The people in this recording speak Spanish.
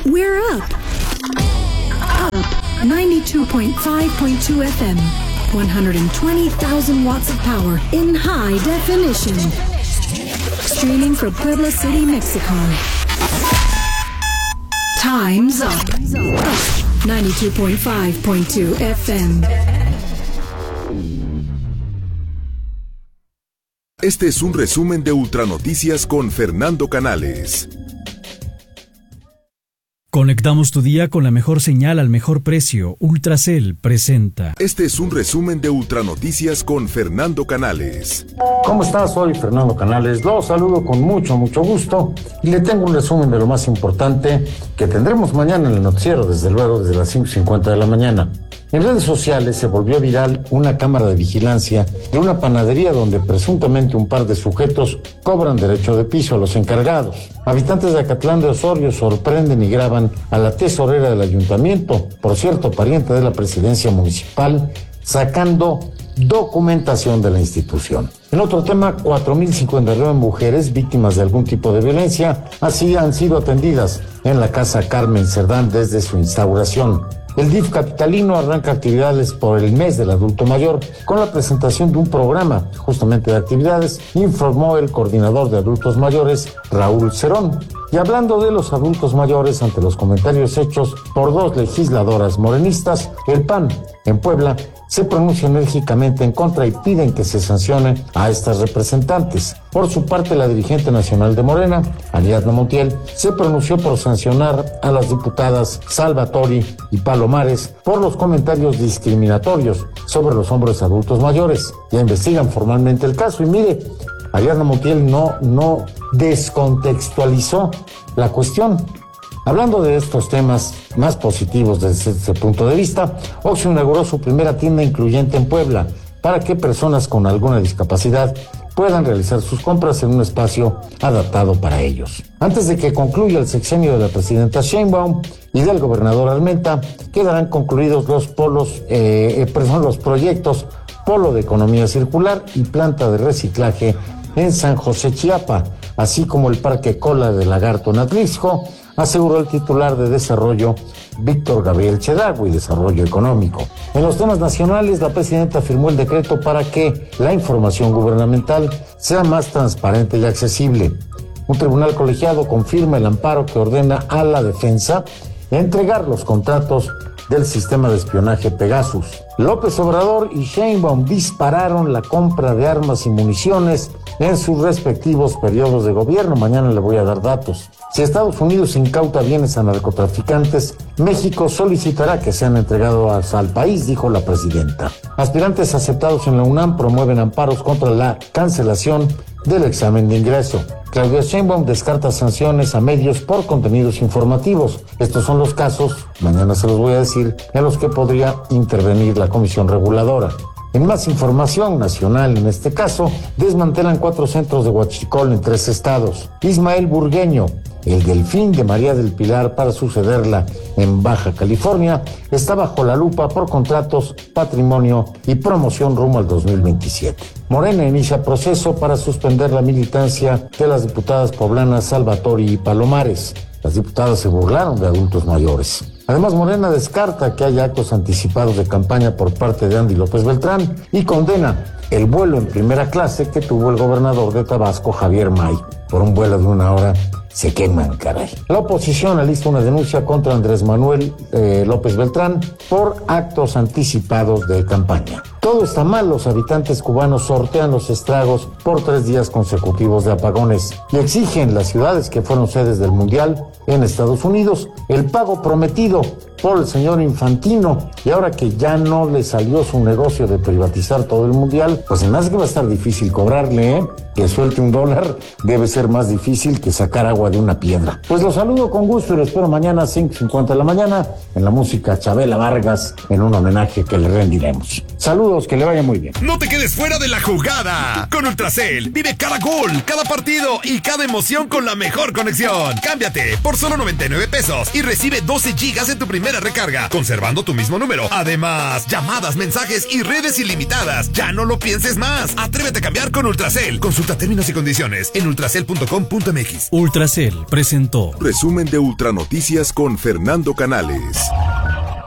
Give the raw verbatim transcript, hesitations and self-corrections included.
We're up. Up ninety-two point five point two F M. one hundred twenty thousand watts of power in high definition. Streaming from Puebla City, Mexico. Time's up. Up ninety-two point five point two F M. Este es un resumen de Ultranoticias con Fernando Canales. Conectamos tu día con la mejor señal al mejor precio. Ultracel presenta. Este es un resumen de Ultranoticias con Fernando Canales. ¿Cómo estás? Soy Fernando Canales. Los saludo con mucho, mucho gusto y le tengo un resumen de lo más importante que tendremos mañana en el noticiero, desde luego desde las cinco cincuenta de la mañana. En redes sociales se volvió viral una cámara de vigilancia de una panadería donde presuntamente un par de sujetos cobran derecho de piso a los encargados. Habitantes de Acatlán de Osorio sorprenden y graban a la tesorera del ayuntamiento, por cierto, pariente de la presidencia municipal, sacando documentación de la institución. En otro tema, cuatro mil cincuenta y nueve mujeres víctimas de algún tipo de violencia así han sido atendidas en la Casa Carmen Cerdán desde su instauración. El D I F capitalino arranca actividades por el mes del adulto mayor con la presentación de un programa justamente de actividades, informó el coordinador de adultos mayores, Raúl Cerón. Y hablando de los adultos mayores, ante los comentarios hechos por dos legisladoras morenistas, el P A N en Puebla se pronuncia enérgicamente en contra y piden que se sancione a estas representantes. Por su parte, la dirigente nacional de Morena, Ariadna Montiel, se pronunció por sancionar a las diputadas Salvatori y Palomares por los comentarios discriminatorios sobre los hombres adultos mayores. Ya investigan formalmente el caso y mire, Ariadna Montiel no, no descontextualizó la cuestión. Hablando de estos temas más positivos desde este punto de vista, Oxxo inauguró su primera tienda incluyente en Puebla para que personas con alguna discapacidad puedan realizar sus compras en un espacio adaptado para ellos. Antes de que concluya el sexenio de la presidenta Sheinbaum y del gobernador Almenta, quedarán concluidos los polos, eh, eh, perdón, los proyectos Polo de Economía Circular y Planta de Reciclaje en San José, Chiapa, así como el Parque Cola de Lagarto en Atlixco, aseguró el titular de Desarrollo, Víctor Gabriel Chedraui, Desarrollo Económico. En los temas nacionales, la presidenta firmó el decreto para que la información gubernamental sea más transparente y accesible. Un tribunal colegiado confirma el amparo que ordena a la defensa entregar los contratos del sistema de espionaje Pegasus. López Obrador y Sheinbaum dispararon la compra de armas y municiones en sus respectivos periodos de gobierno. Mañana le voy a dar datos. Si Estados Unidos incauta bienes a narcotraficantes, México solicitará que sean entregados al país, dijo la presidenta. Aspirantes aceptados en la UNAM promueven amparos contra la cancelación del examen de ingreso. Claudia Sheinbaum descarta sanciones a medios por contenidos informativos. Estos son los casos, mañana se los voy a decir, en los que podría intervenir la Comisión Reguladora. En más información nacional, en este caso, desmantelan cuatro centros de huachicol en tres estados. Ismael Burgueño, el delfín de María del Pilar para sucederla en Baja California, está bajo la lupa por contratos, patrimonio y promoción rumbo al dos mil veintisiete. Morena inicia proceso para suspender la militancia de las diputadas poblanas Salvatori y Palomares. Las diputadas se burlaron de adultos mayores. Además, Morena descarta que haya actos anticipados de campaña por parte de Andy López Beltrán y condena el vuelo en primera clase que tuvo el gobernador de Tabasco, Javier May. Por un vuelo de una hora se queman, caray. La oposición alista una denuncia contra Andrés Manuel eh, López Beltrán por actos anticipados de campaña. Todo está mal, los habitantes cubanos sortean los estragos por tres días consecutivos de apagones y exigen las ciudades que fueron sedes del Mundial en Estados Unidos el pago prometido por el señor Infantino. Y ahora que ya no le salió su negocio de privatizar todo el Mundial, pues en más que va a estar difícil cobrarle, ¿eh? Que suelte un dólar debe ser más difícil que sacar agua de una piedra. Pues los saludo con gusto y los espero mañana a cinco cincuenta de la mañana en la música Chabela Vargas en un homenaje que le rendiremos. Saludos. Saludos, que le vaya muy bien. No te quedes fuera de la jugada. Con Ultracel, vive cada gol, cada partido y cada emoción con la mejor conexión. Cámbiate por solo noventa y nueve pesos y recibe doce gigas en tu primera recarga, conservando tu mismo número. Además, llamadas, mensajes y redes ilimitadas. Ya no lo pienses más. Atrévete a cambiar con Ultracel. Consulta términos y condiciones en ultracel punto com punto m x. Ultracel presentó Resumen de Ultranoticias con Fernando Canales.